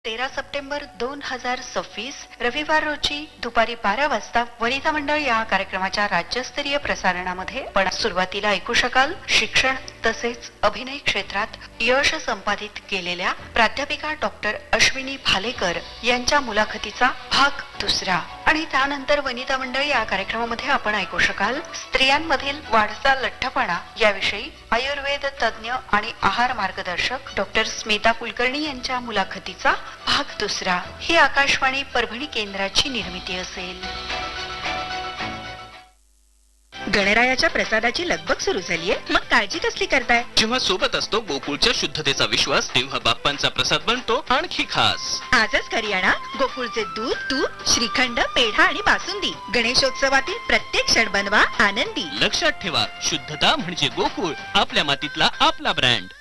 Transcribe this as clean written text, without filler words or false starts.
13 September 2026 रविवार रोजी दुपारी 12 वाजता वनिता मंडळ या कार्यक्रमाच्या राज्यस्तरीय प्रसारणामध्ये आपण सुरुवातीला ऐकू शकाल शिक्षण तसेच अभिनय क्षेत्रात यश संपादित केलेल्या प्राध्यापिका डॉक्टर अश्विनी भालेकर यांच्या मुलाखतीचा भाग दुसरा आणि त्यानंतर वनिता मंडळ या कार्यक्रमामध्ये आपण ऐकू शकाल स्त्रियांमधील वाढता लठ्ठपणा याविषयी आयुर्वेद तज्ञ आणि आहार मार्गदर्शक डॉक्टर स्मिता कुलकर्णी यांच्या मुलाखतीचा भाग दुसरा. ही आकाशवाणी परभणी केंद्राची निर्मिती असेल. गणरायाच्या प्रसादाची लगबग सुरू झालीये, मग काळजी कसली करताय? जेव्हा सोबत असतो गोकुळच्या शुद्धतेचा विश्वास, तेव्हा बाप्पांचा प्रसाद बनतो आणखी खास. आजच घरी आणा गोकुळचे दूध, तूप, श्रीखंड, पेढा आणि बासुंदी. गणेशोत्सवातील प्रत्येक क्षण बनवा आनंदी. लक्षात ठेवा, शुद्धता म्हणजे गोकुळ, आपल्या मातीतला आपला ब्रँड.